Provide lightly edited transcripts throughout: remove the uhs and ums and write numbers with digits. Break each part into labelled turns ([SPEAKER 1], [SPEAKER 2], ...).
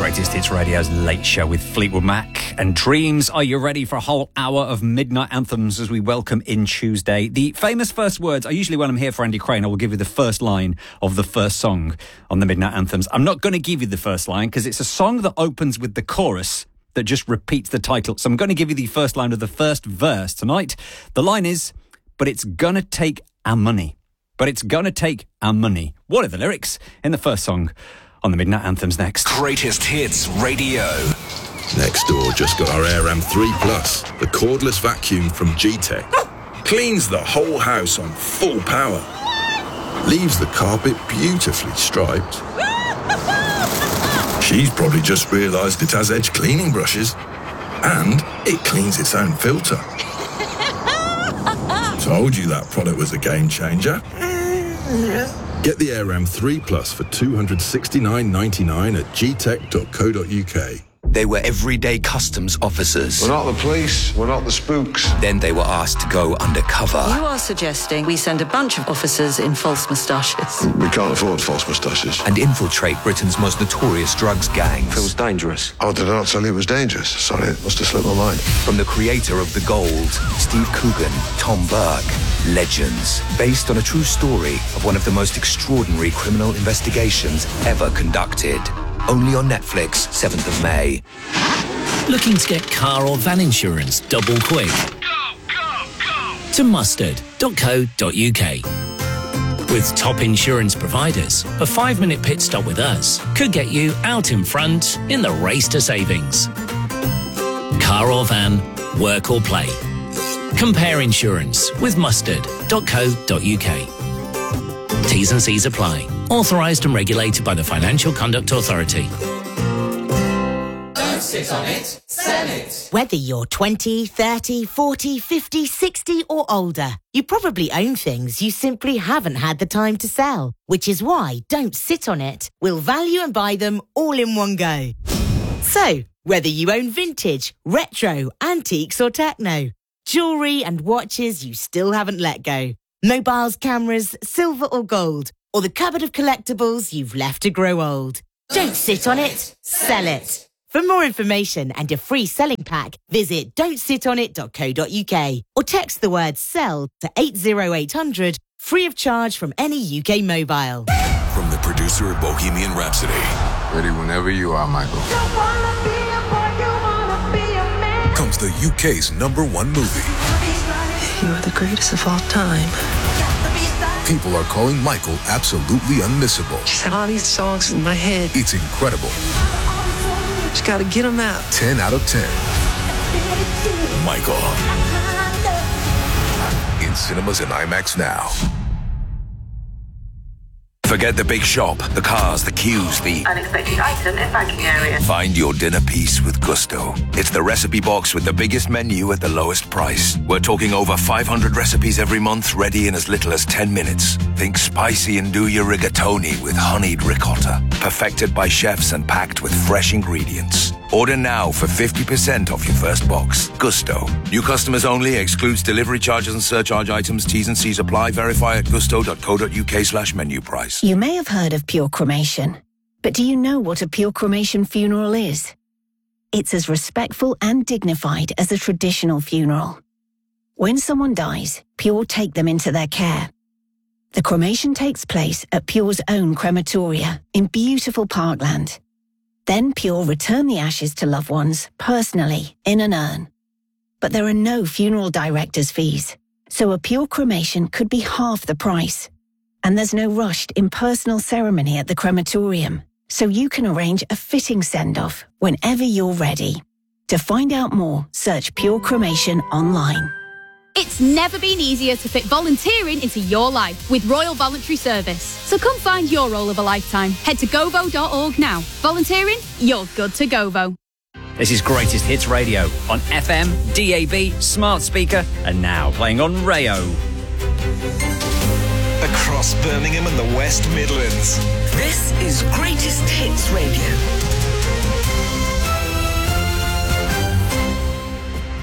[SPEAKER 1] Greatest Hits Radio's Late Show with Fleetwood Mac and Dreams. Are you ready for a whole hour of midnight anthems as we welcome in Tuesday? The famous first words are usually when I'm here for Andy Crane. I will give you the first line of the first song on the midnight anthems. I'm not going to give you the first line because it's a song that opens with the chorus that just repeats the title. So I'm going to give you the first line of the first verse tonight. The line is, but it's gonna take our money. But it's gonna take our money. What are the lyrics in the first song on the Midnight Anthems next?
[SPEAKER 2] Greatest Hits Radio.
[SPEAKER 3] Next door just got our AirAm 3 Plus, the cordless vacuum from G-Tech. Cleans the whole house on full power. Leaves the carpet beautifully striped. She's probably just realised it has edge cleaning brushes. And it cleans its own filter. Told you that product was a game changer. Get the AirAm 3 Plus for $269.99 at gtech.co.uk.
[SPEAKER 2] They were everyday customs officers.
[SPEAKER 4] We're not the police, we're not the spooks.
[SPEAKER 2] Then they were asked to go undercover.
[SPEAKER 5] You are suggesting we send a bunch of officers in false moustaches.
[SPEAKER 4] We can't afford false moustaches.
[SPEAKER 2] And infiltrate Britain's most notorious drugs gangs.
[SPEAKER 4] Feels dangerous. Oh, did I not tell you it was dangerous? Sorry, it must have slipped my mind.
[SPEAKER 2] From the creator of The Gold, Steve Coogan, Tom Burke, Legends, based on a true story of one of the most extraordinary criminal investigations ever conducted. Only on Netflix, 7th of May.
[SPEAKER 6] Looking to get car or van insurance double quick? Go! To mustard.co.uk. With top insurance providers, a 5-minute pit stop with us could get you out in front in the race to savings. Car or van, work or play. Compare insurance with mustard.co.uk. T's and C's apply. Authorised and regulated by the Financial Conduct Authority.
[SPEAKER 7] Don't sit on it, sell it.
[SPEAKER 8] Whether you're 20, 30, 40, 50, 60 or older, you probably own things you simply haven't had the time to sell. Which is why Don't Sit on It will value and buy them all in one go. So, whether you own vintage, retro, antiques or techno, jewellery and watches you still haven't let go, mobiles, cameras, silver or gold, or the cupboard of collectibles you've left to grow old. Don't sit on it, sell it. For more information and a free selling pack, visit don'tsitonit.co.uk or text the word SELL to 80800, free of charge from any UK mobile.
[SPEAKER 9] From the producer of Bohemian Rhapsody.
[SPEAKER 4] Ready whenever you are, Michael.
[SPEAKER 9] Comes the UK's #1 movie.
[SPEAKER 5] You are the greatest of all time.
[SPEAKER 9] People are calling Michael absolutely unmissable.
[SPEAKER 5] Just have all these songs in my head.
[SPEAKER 9] It's incredible.
[SPEAKER 5] Just gotta get them out.
[SPEAKER 9] 10 out of 10. Michael. In cinemas and IMAX now. Forget the big shop, the cars, the queues, the
[SPEAKER 10] unexpected item in banking area.
[SPEAKER 9] Find your dinner piece with Gusto. It's the recipe box with the biggest menu at the lowest price. We're talking over 500 recipes every month, ready in as little as 10 minutes. Think spicy and do your rigatoni with honeyed ricotta. Perfected by chefs and packed with fresh ingredients. Order now for 50% off your first box. Gusto. New customers only. Excludes delivery charges and surcharge items. T's and C's apply. Verify at gusto.co.uk/menu price.
[SPEAKER 11] You may have heard of pure cremation, but do you know what a pure cremation funeral is? It's as respectful and dignified as a traditional funeral. When someone dies, Pure take them into their care. The cremation takes place at Pure's own crematoria in beautiful Parkland. Then Pure return the ashes to loved ones personally in an urn. But there are no funeral director's fees, so a Pure cremation could be half the price. And there's no rushed impersonal ceremony at the crematorium, so you can arrange a fitting send-off whenever you're ready. To find out more, search Pure Cremation online.
[SPEAKER 12] It's never been easier to fit volunteering into your life with Royal Voluntary Service. So come find your role of a lifetime. Head to govo.org now. Volunteering? You're good to Govo.
[SPEAKER 1] This is Greatest Hits Radio on FM, DAB, smart speaker, and now playing on Rayo.
[SPEAKER 2] Across Birmingham and the West Midlands.
[SPEAKER 7] This is Greatest Hits Radio.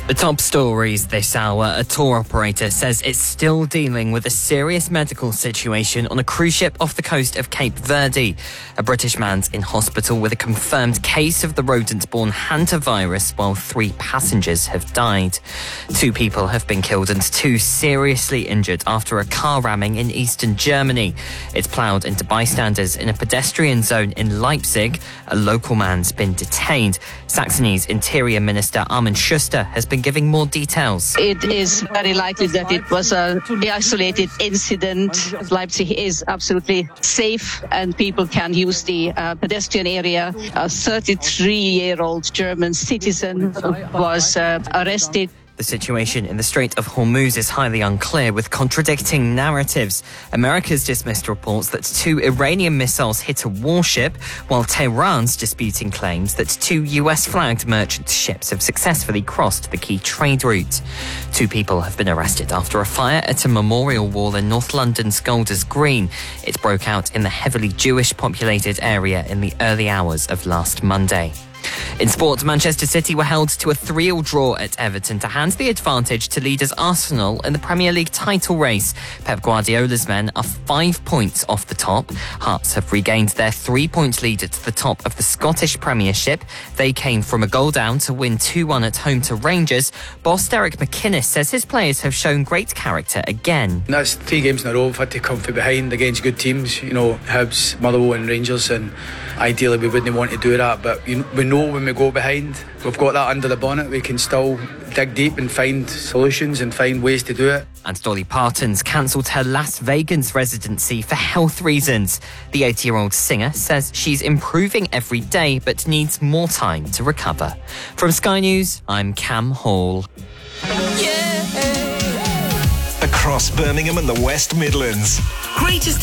[SPEAKER 13] The top stories this hour. A tour operator says it's still dealing with a serious medical situation on a cruise ship off the coast of Cape Verde. A British man's in hospital with a confirmed case of the rodent-borne hantavirus, while 3 passengers have died. 2 people have been killed and 2 seriously injured after a car ramming in eastern Germany. It's ploughed into bystanders in a pedestrian zone in Leipzig. A local man's been detained. Saxony's Interior Minister Armin Schuster has been giving more details.
[SPEAKER 14] It is very likely that it was an isolated incident. Leipzig is absolutely safe and people can use the pedestrian area. A 33-year-old German citizen was arrested.
[SPEAKER 13] The situation in the Strait of Hormuz is highly unclear, with contradicting narratives. America's dismissed reports that 2 Iranian missiles hit a warship, while Tehran's disputing claims that 2 US-flagged merchant ships have successfully crossed the key trade route. 2 people have been arrested after a fire at a memorial wall in North London's Golders Green. It broke out in the heavily Jewish-populated area in the early hours of last Monday. In sport, Manchester City were held to a 3-3 draw at Everton to hand the advantage to leaders Arsenal in the Premier League title race. Pep Guardiola's men are 5 points off the top. Hearts have regained their 3-point lead at the top of the Scottish Premiership. They came from a goal down to win 2-1 at home to Rangers. Boss Derek McInnes says his players have shown great character again.
[SPEAKER 15] That's 3 games in a row we've had to come from behind against good teams, you know, Hibs, Motherwell and Rangers, and ideally we wouldn't want to do that, but we know when we go behind, we've got that under the bonnet, we can still dig deep and find solutions and find ways to do it.
[SPEAKER 13] And Dolly Parton's cancelled her Las Vegas residency for health reasons. The 80-year-old singer says she's improving every day but needs more time to recover. From Sky News, I'm Cam Hall.
[SPEAKER 16] Across Birmingham and the West Midlands.
[SPEAKER 7] Greatest